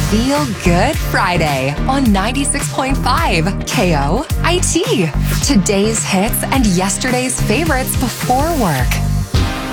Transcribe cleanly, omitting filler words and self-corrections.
Feel Good Friday on 96.5 KOIT. Today's hits and yesterday's favorites before work.